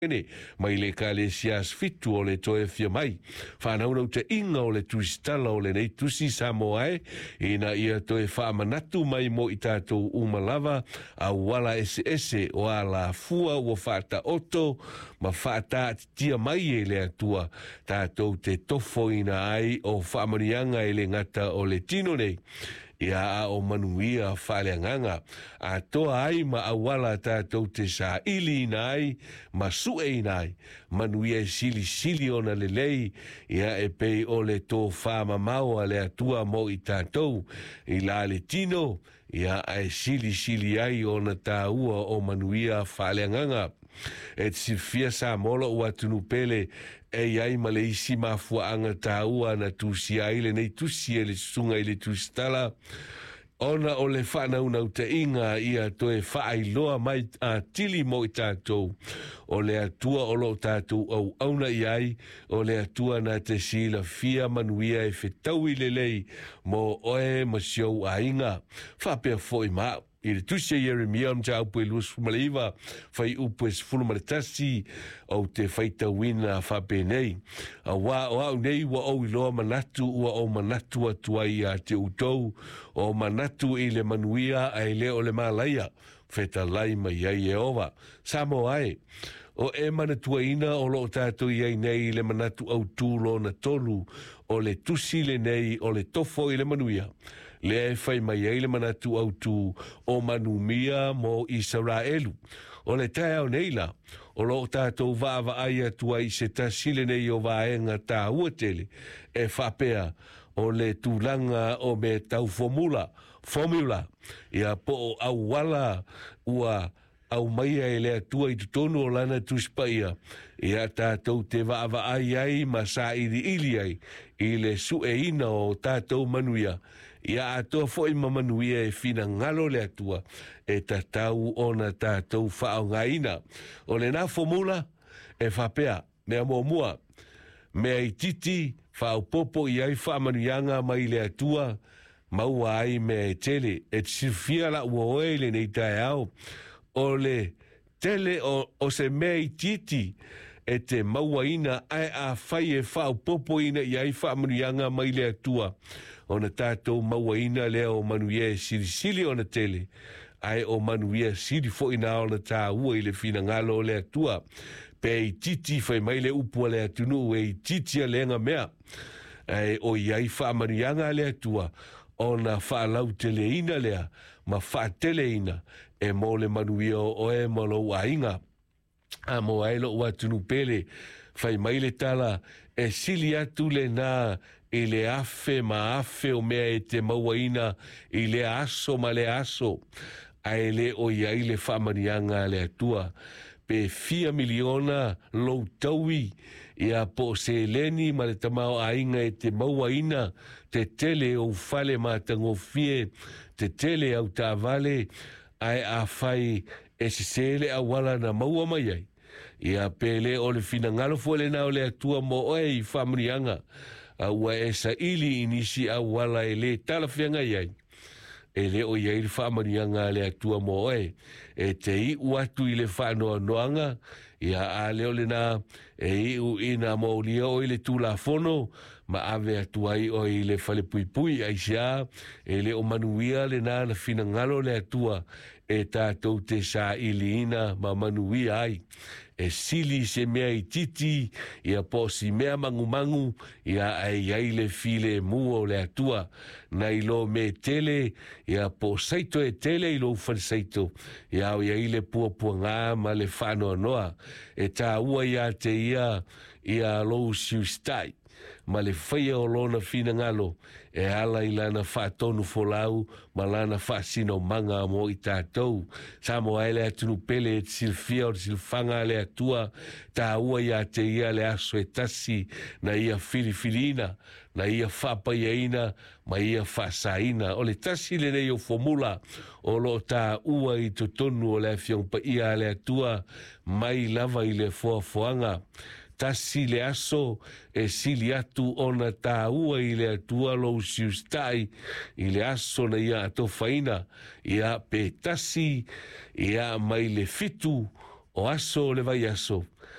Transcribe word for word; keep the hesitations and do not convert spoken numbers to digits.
Ene, mai le ka le sias fitu o le toe fia mai. Whanau nau te inga o le tuistala o le nei tusi Samoae, ina ia toe whaamanatu mai mo i tātou umalava, a wala ese ese o a la fua ua whaata oto, ma whaata tia mai e le atua, tātou te tofo ina ai o whaamanianga e le ngata o le tino nei. Ia a o manuia whaaleanganga, a toa ai ma awala tātou te sa ili nai, ma sue nai, manuia e sili sili ona le lei, ia e pei o le tō whaama maua le atua mo i tātou, i la le tino, ia e sili sili ai ona tā ua o manuia whaaleanganga. E si fia sa mola ua tunu pele e ai ma le isi mafua anga tā ua na tusi aile nei tusi e le sunga i le tustala. Ona o le whanau nau te inga ia toe whaailoa mai a tili mo i tātou. O le atua o lo tātou au auna i ai, o le atua na te sila fia manuia e whetau i le lei mo oe ma siau a inga. Whapea fo i maa. I le tusia Jeremia am ta upu e luas fumaleiva, fai upu e sfulumaretasi au te whaita wina whape nei. A wā o au nei wa au iloa manatu ua o manatu atuai a te utou, o manatu i le manuia a e leo le malaia, wheta lai mai ai e ova. Samo ai, o e manatua ina o lo tātou iai nei le manatu au tūlo na tolu, o le tusi le nei o le tofo i le manuia. Le e whai mai ei le manatu au tū o manumia mo Israelu. O le tae au neila, o lo tātou vāva ai atua i se tasile nei o vaenga tā uatele, e whapea o le tūlanga o me tau formula, formula, ia po o au wala ua au maia e le atua i tutono o lana tuspaia, ia tātou te vāva ai ai ma sa ili ili ai, i le sue ina o tātou manuia, ia atoa foi mamanuia e fina ngalo le atua, e tatau ona tātou whao ngaina. O le nā formula, e whapea, mea mua mua, mea i titi, whao popo i ai whaamanuianga mai le atua, maua ai mea e tele, e tsifia la ua oe le nei tae au, o le tele o, o se mea i titi, e te maua ina ai a whai e whao popo ina i ai whaamanuianga mai le atua, o na tātou maua ina lea o manuia e siri siri o na tele, ai o manuia siri fo ina o na tā ua i le fina ngalo o le atua, pe i titi whai mai le upua le atunu e i titi a lenga mea, ai o i ai whaamanuianga le atua, o na whaalau tele ina lea, ma wha tele ina, e mo le manuia o e malo a inga, a mo ailo ua tunu pele, whai mai le tala, e sili atu le nā, i le afe ma afe o mea e te mauaina, i le aso ma le aso, a e le o iai le whamanianga le atua, pe fia miliona lou taui, i a po se leni ma le tamao a inga e te mauaina, te tele o fale ma tango fie, te tele au ta vale, ai a fai e se sele a wala na maua mai ai. Ia pele o le fina ngalo fuele na o le atua mo oe i whamanianga, a ua e sa ili inisi a wala e le tala whianga iai. E le o iai le whamanianga le atua mo oe, e te i uatu i le whanoa noanga, ia a leo le na e i u ina mo lia o i le tūla fono, ma ave atuai o i le whale pui pui ai sia, e le o manuia le na na fina ngalo le atua, e tātou te sa ili ina ma manuia ai. E sili se mea i titi, ia po si mea mangu mangu, ia ai ai le file mua o le atua, na i lo me tele, ia po saito e tele i lo ufan saito, ia au ia i le pua pua ngā ma le whanoa noa, e tā ua ia te ia, ia lo siu stai, ma le whaia o lona fina ngalo, e ala i lana whaatonu folau, ma lana whaasino manga mo i tātou, sa mo aile atunu pele e silfia o silfanga le atua, tā ua ia te ia le aso e tasi, na ia filifilina, na ia whapaia ma ia whaasaina, o le tasi le nei o formula, o lo tā ua i to tonu o le afiong pa ia le atua, mai lava i le foafoanga, tasi le aso e sili atu ona tā ua i le atua lo siustai i le aso na ia ato faina ia pe tasi ia mai le fitu o aso le vai aso